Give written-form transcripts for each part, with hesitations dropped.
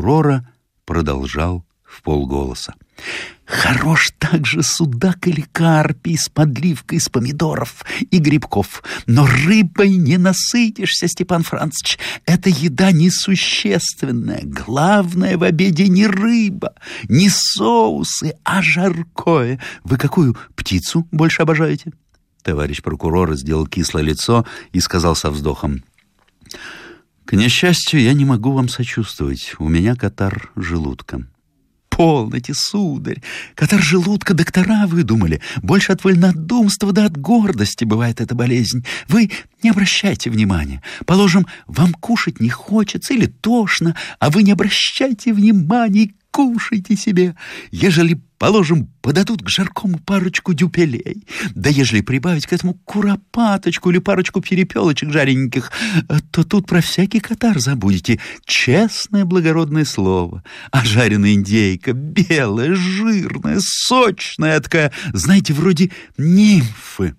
прокурора продолжал вполголоса: «Хорош также судак или карпий с подливкой из помидоров и грибков. Но рыбой не насытишься, Степан Францич. Это еда несущественная. Главное в обеде не рыба, не соусы, а жаркое. Вы какую птицу больше обожаете?» Товарищ прокурор сделал кислое лицо и сказал со вздохом: «К несчастью, я не могу вам сочувствовать. У меня катар желудка». «Полноте, сударь, катар желудка доктора выдумали. Больше от вольнодумства да от гордости бывает эта болезнь. Вы не обращайте внимания. Положим, вам кушать не хочется или тошно, а вы не обращайте внимания и кушайте себе. Ежели, положим, подадут к жаркому парочку дюпелей, да ежели прибавить к этому куропаточку или парочку перепелочек жарененьких, то тут про всякий катар забудете. Честное благородное слово. А жареная индейка, белая, жирная, сочная, такая, знаете, вроде нимфы».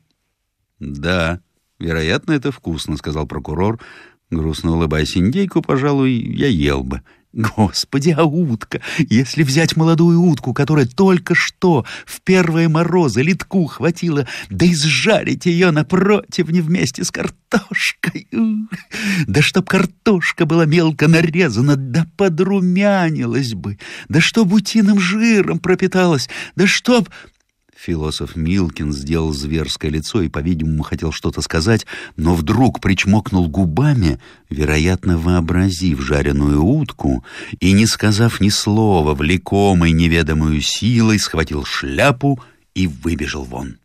«Да, вероятно, это вкусно», — сказал прокурор, грустно улыбаясь. «Индейку, пожалуй, я ел бы». «Господи, а утка? Если взять молодую утку, которая только что в первые морозы литку хватила, да изжарить ее на противне вместе с картошкой. Да чтоб картошка была мелко нарезана, да подрумянилась бы, да чтоб утиным жиром пропиталась, да чтоб...» Философ Милкин сделал зверское лицо и, по-видимому, хотел что-то сказать, но вдруг причмокнул губами, вероятно, вообразив жареную утку, и, не сказав ни слова, влекомой неведомую силой, схватил шляпу и выбежал вон.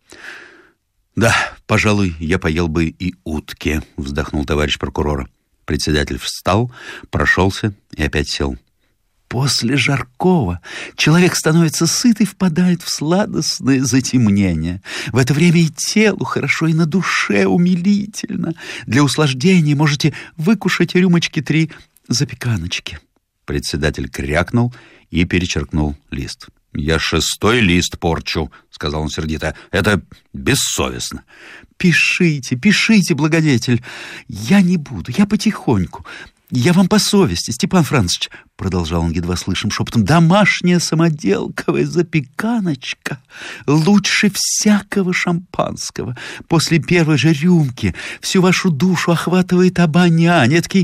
«Да, пожалуй, я поел бы и утки», — вздохнул товарищ прокурора. Председатель встал, прошелся и опять сел. «После жаркого человек становится сыт и впадает в сладостное затемнение. В это время и телу хорошо, и на душе умилительно. Для услаждения можете выкушать рюмочки 3 запеканочки». Председатель крякнул и перечеркнул лист. «Я 6-й лист порчу», — сказал он сердито. «Это бессовестно». «Пишите, пишите, благодетель. Я не буду, я потихоньку. Я вам по совести, Степан Францич», — продолжал он едва слышным шепотом, «домашняя самоделковая запеканочка лучше всякого шампанского. После первой же рюмки всю вашу душу охватывает обоняние, эдакий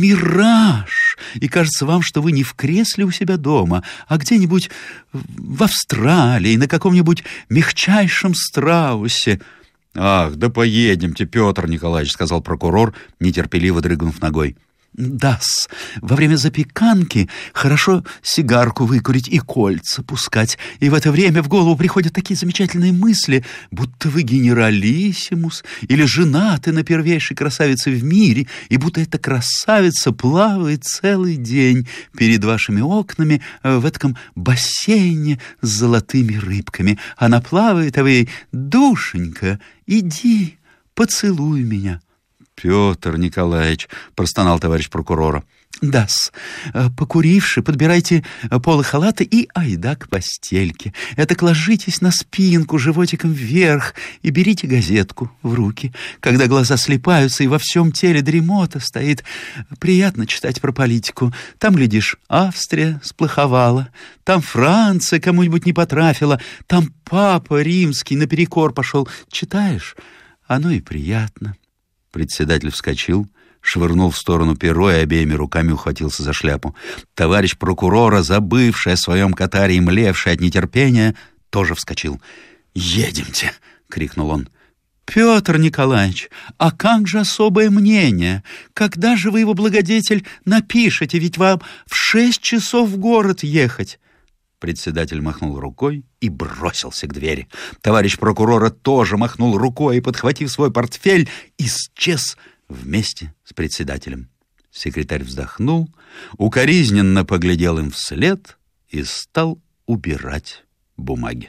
мираж, и кажется вам, что вы не в кресле у себя дома, а где-нибудь в Австралии, на каком-нибудь мягчайшем страусе». «Ах, да поедемте, Петр Николаевич», — сказал прокурор, нетерпеливо дрыгнув ногой. «Да-с, во время запеканки хорошо сигарку выкурить и кольца пускать, и в это время в голову приходят такие замечательные мысли, будто вы генералиссимус или женаты на первейшей красавице в мире, и будто эта красавица плавает целый день перед вашими окнами в этом бассейне с золотыми рыбками. Она плавает, а вы ей: душенька, иди, поцелуй меня». «Петр Николаевич», — простонал товарищ прокурора. «Да-с, покуривши, подбирайте полы халата и айда к постельке. Этак ложитесь на спинку животиком вверх и берите газетку в руки. Когда глаза слипаются и во всем теле дремота стоит, приятно читать про политику. Там, глядишь, Австрия сплоховала, там Франция кому-нибудь не потрафила, там Папа Римский наперекор пошел. Читаешь? Оно и приятно». Председатель вскочил, швырнул в сторону перо и обеими руками ухватился за шляпу. Товарищ прокурора, забывший о своем катаре и млевший от нетерпения, тоже вскочил. «Едемте!» — крикнул он. «Петр Николаевич, а как же особое мнение? Когда же вы его, благодетель, напишете? Ведь вам в 6 часов в город ехать». Председатель махнул рукой и бросился к двери. Товарищ прокурора тоже махнул рукой и, подхватив свой портфель, исчез вместе с председателем. Секретарь вздохнул, укоризненно поглядел им вслед и стал убирать бумаги.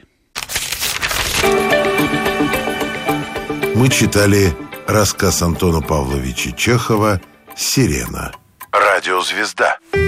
Мы читали рассказ Антона Павловича Чехова «Сирена». Радиозвезда.